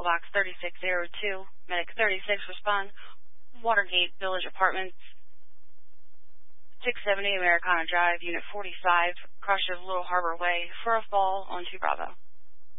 box 3602. Medic 36, respond. Watergate Village Apartments, 670 Americana Drive, Unit 45, Crossroads Little Harbor Way, for a fall on 2 Bravo.